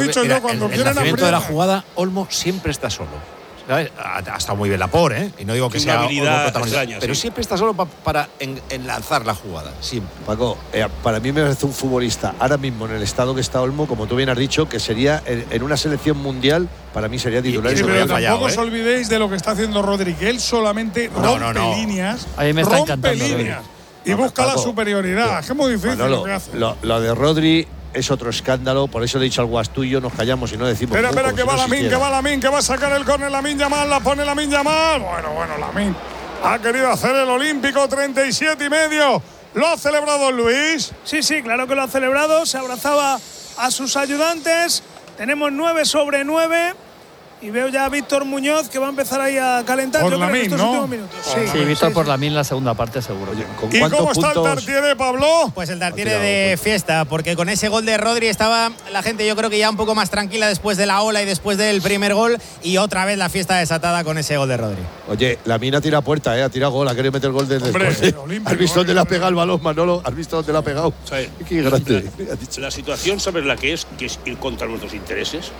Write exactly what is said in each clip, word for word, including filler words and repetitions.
dicho mira, yo, cuando el, el quieren nacimiento de la aprietan. jugada, Olmo siempre está solo. ¿Sabes? Ha, ha estado muy bien Laporte, ¿eh? Y no digo que Tiene una sea habilidad Olmo protagonista, extraña, pero sí. siempre está solo pa, para en, en lanzar la jugada, siempre. Paco, eh, para mí me parece un futbolista ahora mismo en el estado que está Olmo, como tú bien has dicho, que sería en, en una selección mundial, para mí sería titular. Y- y Sí, eso pero me ha fallado, tampoco ¿eh? os olvidéis de lo que está haciendo Rodri, que él solamente No, rompe no, no. líneas, A mí me está rompe encantando, líneas y No, busca Paco, la superioridad. Es que es muy difícil Manolo, lo que hace. lo, lo de Rodri es otro escándalo, por eso le he dicho al guastuyo, nos callamos y no decimos. Espera, espera, como que si va no Lamine, que existiera. va Lamine, que va a sacar el córner Lamine Yamal, la pone Lamine Yamal. Bueno, bueno, Lamine ha querido hacer el olímpico, treinta y siete y medio. Lo ha celebrado Luis. Sí, sí, claro que lo ha celebrado. Se abrazaba a sus ayudantes. Tenemos nueve sobre nueve. Y veo ya a Víctor Muñoz que va a empezar ahí a calentar. Por Yo creo que Lamine, estos ¿no? últimos minutos. Por Sí, Sí, Víctor sí, por sí. la mil la segunda parte seguro. Oye, ¿con ¿Y cuántos cómo está el puntos? Tartiere, Pablo? Pues el Ha Tartiere tirado, de pues. fiesta, porque con ese gol de Rodri estaba la gente, yo creo que ya un poco más tranquila después de la ola y después del primer gol, y otra vez la fiesta desatada con ese gol de Rodri. Oye, la mina tira puerta, ¿eh? Ha tirado gol, ha querido meter gol desde Hombre, el corte. olímpico, ¿Has visto dónde le ha hombre. pegado el balón, Manolo? ¿Has visto dónde le ha pegado? Sí. Qué grande. Ha dicho. La situación, ¿sabes la que es? Que es ir contra nuestros intereses.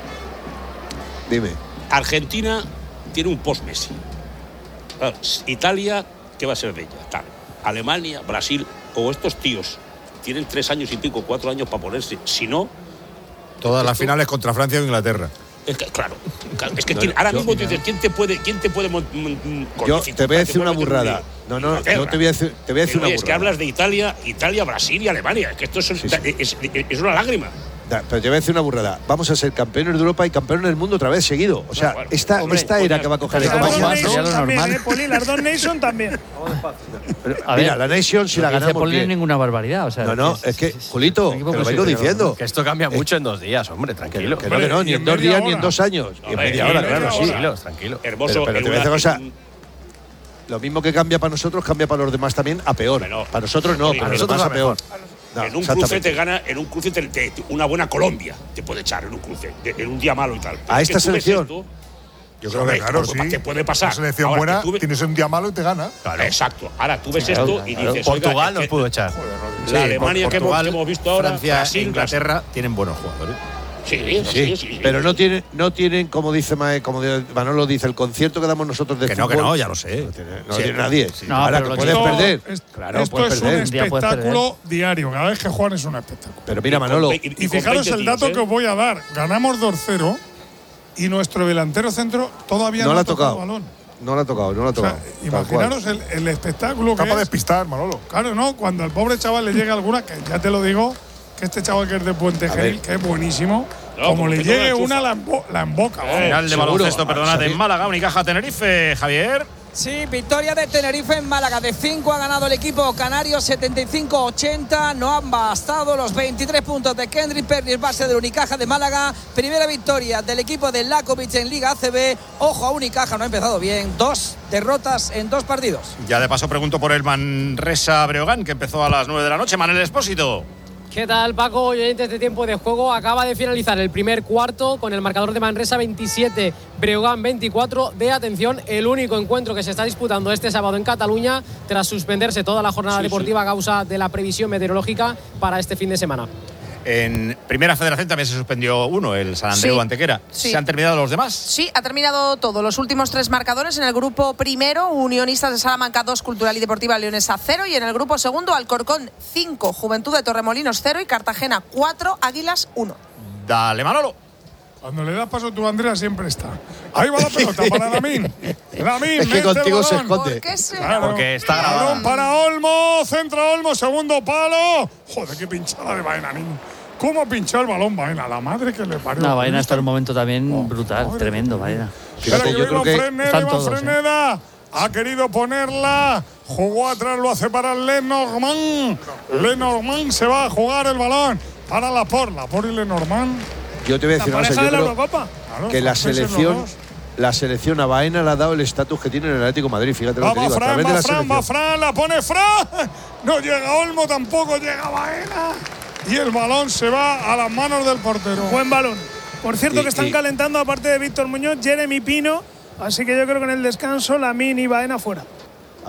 Dime. Argentina tiene un post-Messi. Claro, Italia, ¿qué va a ser de ella? Tal. Alemania, Brasil, o estos tíos tienen tres años y pico, cuatro años para ponerse. Si no, Todas las Esto- finales contra Francia o Inglaterra. es que, claro, claro, es que No, tiene- ahora yo- mismo tú dices, ¿quién te puede, quién te puede mon- mon- Yo con te voy a dificultad decir una puede meter un burrada. lío? No, no, Inglaterra. yo te voy a decir, te voy a decir Pero, una oye, es que burrada. hablas de Italia, Italia, Brasil y Alemania. Es que esto es, Sí, sí. es- es una lágrima. Da, Pero te voy a decir una burrada. Vamos a ser campeones de Europa y campeones del mundo otra vez seguido. O sea, bueno, esta, hombre, esta pues era ya- que va a coger Pero el Las ¿cómo dos va? caballo. Sería Nations lo también, normal. ¿eh, Poli? Las dos Nations también. Pero, A Mira, ver, la Nation si la Lo que dice ganamos Paul no es bien. ninguna barbaridad. O sea, No, no, es que, Julito, un equipo que lo que vengo sí, diciendo. Que esto cambia mucho en dos días, hombre, tranquilo. Que no, que no, y ni en en dos media días ni en hora. dos años. Y en Hombre, media y en hora, media claro, sí. hora. Tranquilos, tranquilos. Hermoso. Pero, pero en te voy a una- decir una cosa. en- Lo mismo que cambia para nosotros, cambia para los demás también a peor. Bueno, para nosotros no, sí, para a los nosotros demás a a peor. No, en un exactamente. cruce te gana, en un cruce te, te- te- una buena Colombia te puede echar en un cruce, de- en un día malo y tal. Pero A es que esta tú ves selección. esto, Yo creo hombre, que claro, pues, sí. ¿qué puede pasar? Una selección Ahora, buena, que tú ves- tienes un día malo y te gana. Exacto. Ahora tú ves Claro, esto y claro. dices, Portugal oiga, nos es que pudo echar. la Alemania que hemos, Portugal, que hemos visto ahora, Francia Brasil, e Inglaterra tienen buenos jugadores. Sí, sí, Sí, sí, sí, pero sí. no tienen, no tienen, como dice Mae, como de- Manolo dice, el concierto que damos nosotros de Que no, fútbol. que no, ya lo sé. No tiene, no Sí. tiene nadie. No, Ahora pero que lo puedes chico- perder. Es- Claro, esto puedes es perder. un día puedes espectáculo diario. Cada vez que juegan es un espectáculo. Pero mira, Y con Manolo, ve- Y con fijaros veinte el dato tíos, que ¿eh? os voy a dar. Ganamos dos cero y nuestro delantero centro todavía no no, le ha ha tocado tocado. el balón. No lo ha tocado, no lo ha O sea, tocado. Tal cual. imaginaros el, el espectáculo que Capaz de es. despistar, Manolo. Claro, ¿no? Cuando al pobre chaval le llega alguna, que ya te lo digo, que este chaval que es de Puente A Genil, ver. que es buenísimo, No, como como le que llegue toda la una, chufa. la, embo- la emboca. vamos. Final de seguro. baloncesto, Ah, perdonad, sí. en Málaga, Unicaja Tenerife, Javier. Sí, victoria de Tenerife en Málaga. De cinco ha ganado el equipo canario, setenta y cinco ochenta. No han bastado los veintitrés puntos de Kendrick Pernis, base del Unicaja de Málaga. Primera victoria del equipo de Lakovic en Liga A C B. Ojo a Unicaja, no ha empezado bien. Dos derrotas en dos partidos. Ya de paso pregunto por el Manresa Breogán, que empezó a las nueve de la noche. Manel Espósito. ¿Qué tal, Paco? Oyentes de tiempo de juego. Acaba de finalizar el primer cuarto con el marcador de Manresa veintisiete, Breogán veinticuatro. De atención, el único encuentro que se está disputando este sábado en Cataluña tras suspenderse toda la jornada Sí, deportiva a causa de la previsión meteorológica para este fin de semana. En Primera Federación también se suspendió uno, el San Andreu Sí, Antequera. sí. ¿Se han terminado los demás? Sí, ha terminado todo. Los últimos tres marcadores en el grupo primero, Unionistas de Salamanca dos, Cultural y Deportiva Leonesa cero. Y en el grupo segundo, Alcorcón cinco, Juventud de Torremolinos cero y Cartagena cuatro, Águilas uno. Dale, Manolo. Cuando le das paso tú, Andrea, siempre está. Ahí va la pelota para Lamine. Lamine, Es que mete el contigo se balón. esconde. ¿Por qué se...? Claro. Porque está grabado. Balón para Olmo, centra Olmo, segundo palo. Joder, qué pinchada de Baena, niño. ¿Cómo pinchó el balón Baena? La madre que le parió. No, Baena está en un momento también Oh, brutal, madre. tremendo, Baena. Espera, Fíjate, que yo Iván creo que Freneda, están Iván todos, ¿eh? Freneda ha querido ponerla, jugó atrás, lo hace para Lenormand. Lenormand se va a jugar el balón para Laporte. Laporte y Lenormand. Yo te voy a La decir una cosa. pareja de Yo la creo Eurocopa. Claro, que la franceses los selección, dos. la selección a Baena le ha dado el estatus que tiene en el Atlético de Madrid. Fíjate lo Va, que va digo. A Fran, través de va la Fran, va selección. Fran, la pone Fran. No llega Olmo, tampoco llega Baena. Y el balón se va a las manos del portero. Buen balón. Por cierto Y- que están y- calentando, aparte de Víctor Muñoz, Jeremy Pino. Así que yo creo que en el descanso, Lamine y Baena fuera.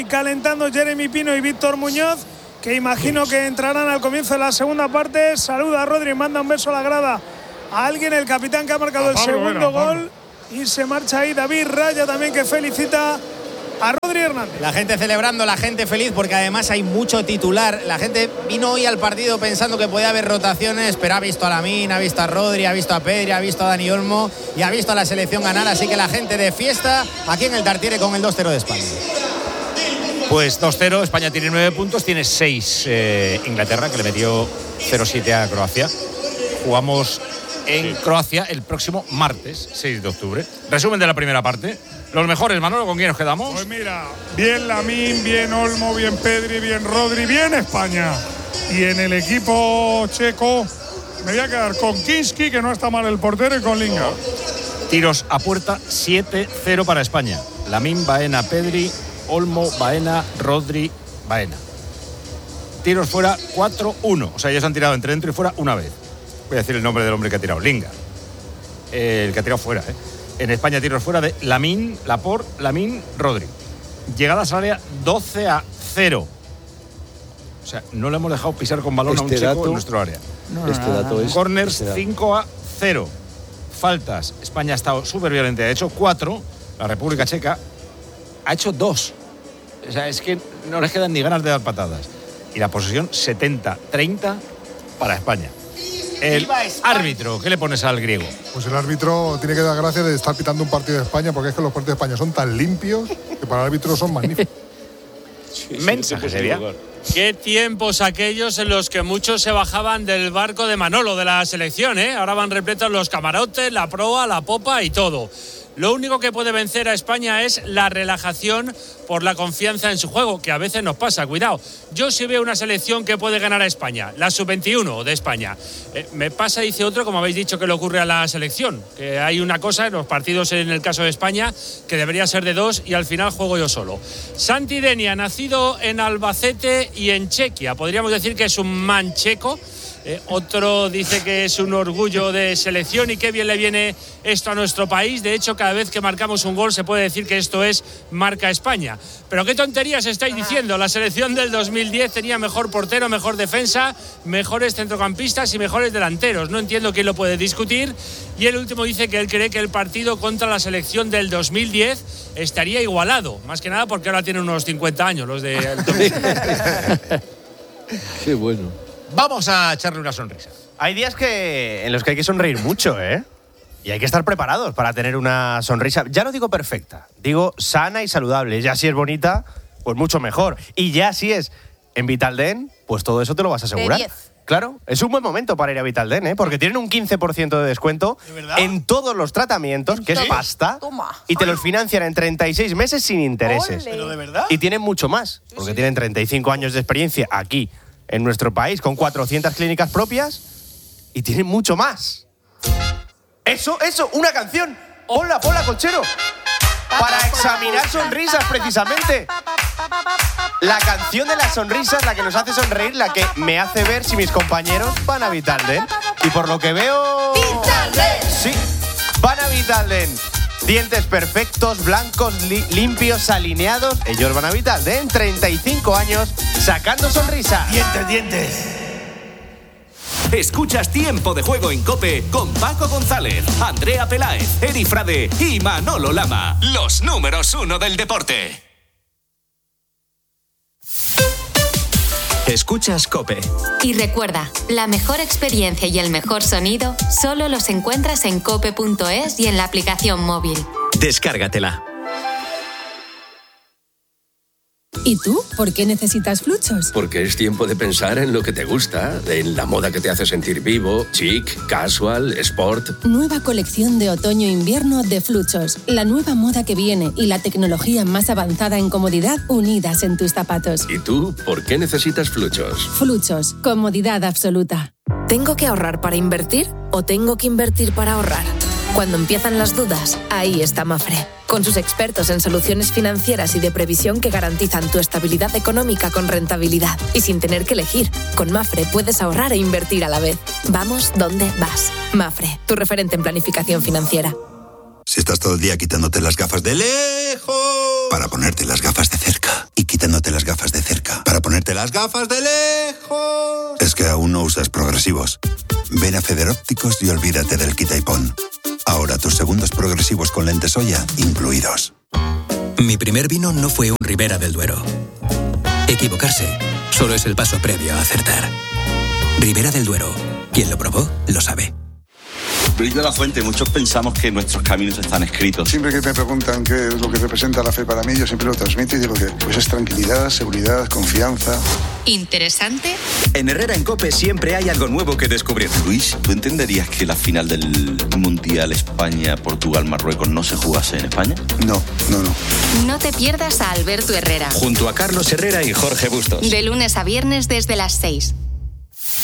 ahí calentando Jeremy Pino y Víctor Muñoz. que imagino que entrarán al comienzo de la segunda parte. Saluda a Rodri, manda un beso a la grada a alguien, el capitán que ha marcado el segundo Vera, gol. Y se marcha ahí David Raya también, que felicita a Rodri Hernández. La gente celebrando, la gente feliz, porque además hay mucho titular. La gente vino hoy al partido pensando que podía haber rotaciones, pero ha visto a Lamine, ha visto a Rodri, ha visto a Pedri, ha visto a Dani Olmo y ha visto a la selección ganar. Así que la gente de fiesta aquí en el Tartiere con el dos cero de España. Pues dos cero, España tiene nueve puntos, tiene seis eh, Inglaterra, que le metió cero siete a Croacia. Jugamos en Croacia el próximo martes, seis de octubre. Resumen de la primera parte. Los mejores, Manolo, ¿con quién nos quedamos? Pues mira, bien Lamine, bien Olmo, bien Pedri, bien Rodri, bien España. Y en el equipo checo me voy a quedar con Kinski, que no está mal el portero, y con Lingard. Tiros a puerta, siete cero para España. Lamine, Baena, Pedri, Olmo, Baena, Rodri, Baena. Tiros fuera, cuatro uno. O sea, ellos han tirado entre dentro y fuera una vez. Voy a decir el nombre del hombre que ha tirado, Lingard. Eh, el que ha tirado fuera, ¿eh? En España, tiros fuera de Lamine, Laporte, Lamine, Rodri. Llegadas al área, doce a cero. O sea, no le hemos dejado pisar con balón este a un checo dato, en nuestro área. No, este no, dato no, no. es. Corners, este cinco a cero. Faltas, España ha estado súper violenta. Ha hecho cuatro. La República Checa ha hecho dos. O sea, es que no les quedan ni ganas de dar patadas. Y la posesión, setenta treinta para España. El árbitro, ¿qué le pones al griego? Pues el árbitro tiene que dar gracias de estar pitando un partido de España, porque es que los partidos de España son tan limpios que para el árbitro son magníficos. Sí, mensaje sería. Qué tiempos aquellos en los que muchos se bajaban del barco de Manolo, de la selección, ¿eh? Ahora van repletos los camarotes, la proa, la popa y todo. Lo único que puede vencer a España es la relajación por la confianza en su juego, que a veces nos pasa, cuidado. Yo sí veo una selección que puede ganar a España, la sub veintiuno de España. Eh, me pasa, dice otro, como habéis dicho, que le ocurre a la selección, que hay una cosa en los partidos, en el caso de España, que debería ser de dos y al final juego yo solo. Santi Denia, nacido en Albacete y en Chequia, podríamos decir que es un mancheco. Eh, otro dice que es un orgullo de selección y qué bien le viene esto a nuestro país. De hecho, cada vez que marcamos un gol se puede decir que esto es marca España. Pero qué tonterías estáis diciendo. La selección del dos mil diez tenía mejor portero, mejor defensa, mejores centrocampistas y mejores delanteros. No entiendo quién lo puede discutir. Y el último dice que él cree que el partido contra la selección del dos mil diez estaría igualado. Más que nada porque ahora tienen unos cincuenta años los de... Qué bueno. Vamos a echarle una sonrisa. Hay días que en los que hay que sonreír mucho, ¿eh? Y hay que estar preparados para tener una sonrisa, ya no digo perfecta, digo sana y saludable. Ya si es bonita, pues mucho mejor. Y ya si es en Vitalden, pues todo eso te lo vas a asegurar. De diez. Claro, es un buen momento para ir a Vitalden, ¿eh? Porque tienen un quince por ciento de descuento en todos los tratamientos, que es pasta, Toma. y te los financian en treinta y seis meses sin intereses. Ole. ¿Pero de verdad? Y tienen mucho más, porque tienen treinta y cinco años de experiencia aquí, en nuestro país, con cuatrocientas clínicas propias, y tienen mucho más. Eso, eso, una canción. Ponla, ponla, Colchero. Para examinar sonrisas, precisamente. La canción de las sonrisas, la que nos hace sonreír, la que me hace ver si mis compañeros van a Vitalden. Y por lo que veo... ¡Vitalden! Sí, van a Vitalden. Dientes perfectos, blancos, li- limpios, alineados. Ellos van a Vitalden, treinta y cinco años, sacando sonrisa. Dientes, dientes. Escuchas Tiempo de Juego en COPE con Paco González, Andrea Peláez, Eri Frade y Manolo Lama. Los números uno del deporte. Escuchas COPE. Y recuerda, la mejor experiencia y el mejor sonido solo los encuentras en cope punto es y en la aplicación móvil. Descárgatela. ¿Y tú? ¿Por qué necesitas Fluchos? Porque es tiempo de pensar en lo que te gusta, en la moda que te hace sentir vivo, chic, casual, sport. Nueva colección de otoño-invierno de Fluchos. La nueva moda que viene y la tecnología más avanzada en comodidad unidas en tus zapatos. ¿Y tú? ¿Por qué necesitas Fluchos? Fluchos. Comodidad absoluta. ¿Tengo que ahorrar para invertir o tengo que invertir para ahorrar? Cuando empiezan las dudas, ahí está Mafre. Con sus expertos en soluciones financieras y de previsión que garantizan tu estabilidad económica con rentabilidad. Y sin tener que elegir, con Mafre puedes ahorrar e invertir a la vez. Vamos donde vas. Mafre, tu referente en planificación financiera. Si estás todo el día quitándote las gafas de lejos para ponerte las gafas de cerca y quitándote las gafas de cerca para ponerte las gafas de lejos. Es que aún no usas progresivos. Ven a Federópticos y olvídate del quita y pon. Ahora tus segundos progresivos con lentes Oya incluidos. Mi primer vino no fue un Ribera del Duero. Equivocarse solo es el paso previo a acertar. Ribera del Duero. Quien lo probó, lo sabe. Luis de la Fuente, muchos pensamos que nuestros caminos están escritos. Siempre que me preguntan qué es lo que representa la fe para mí, yo siempre lo transmito y digo que pues es tranquilidad, seguridad, confianza. ¿Interesante? En Herrera en COPE siempre hay algo nuevo que descubrir. Luis, ¿tú entenderías que la final del Mundial España-Portugal-Marruecos no se jugase en España? No, no, no. No te pierdas a Alberto Herrera. Junto a Carlos Herrera y Jorge Bustos. De lunes a viernes desde las seis.